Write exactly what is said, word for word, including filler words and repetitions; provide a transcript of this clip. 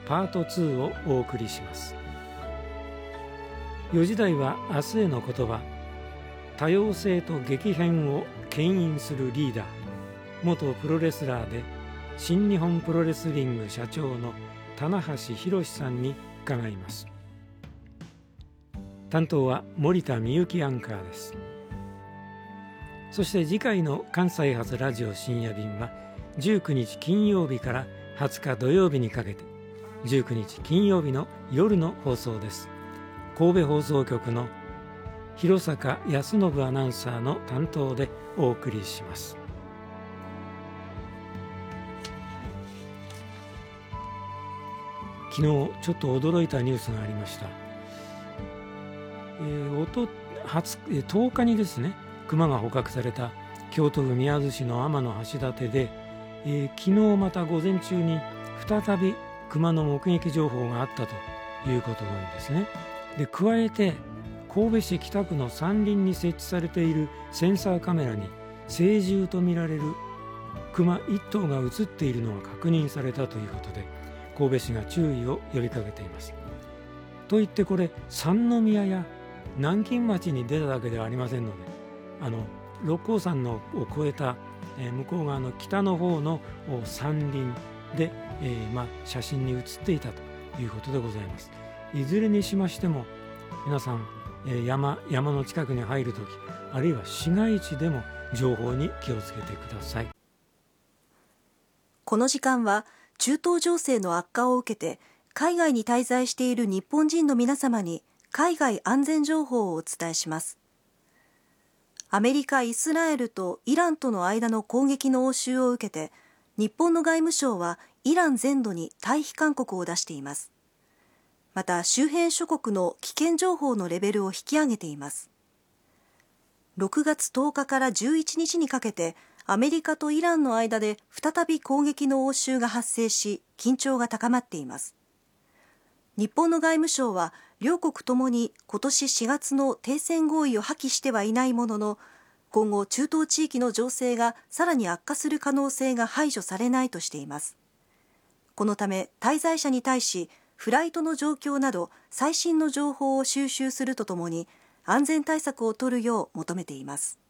パートツーをお送りします。よじ台は明日への言葉、多様性と激変を牽引するリーダー、元プロレスラーで新日本プロレスリング社長の棚橋弘さんに伺います。担当は森田美幸アンカーです。そして次回の関西発ラジオ深夜便はじゅうくにち金曜日からはつか土曜日にかけて、じゅうくにち金曜日の夜の放送です。神戸放送局の広坂康信アナウンサーの担当でお送りします。昨日ちょっと驚いたニュースがありました。えー、おととおかにですね、熊が捕獲された京都府宮津市の天橋立で、えー、昨日また午前中に再び熊の目撃情報があったということなんですね。で、加えて神戸市北区の山林に設置されているセンサーカメラに成獣とみられる熊いっ頭が映っているのが確認されたということで、神戸市が注意を呼びかけています。といってこれ三宮や南京町に出ただけではありませんので、あの六甲山のを越えた、えー、向こう側の北の方の山林で、えーまあ、写真に写っていたということでございます。いずれにしましても皆さん、えー、山山の近くに入るとき、あるいは市街地でも情報に気をつけてください。 この時間は中東情勢の悪化を受けて海外に滞在している日本人の皆様に海外安全情報をお伝えします。アメリカ、イスラエルとイランとの間の攻撃の応酬を受けて、日本の外務省はイラン全土に退避勧告を出しています。また周辺諸国の危険情報のレベルを引き上げています。ろくがつとおかからじゅういちにちにかけてアメリカとイランの間で再び攻撃の応酬が発生し、緊張が高まっています。日本の外務省は両国ともに今年しがつの停戦合意を破棄してはいないものの、今後中東地域の情勢がさらに悪化する可能性が排除されないとしています。このため滞在者に対しフライトの状況など最新の情報を収集するとともに安全対策を取るよう求めています。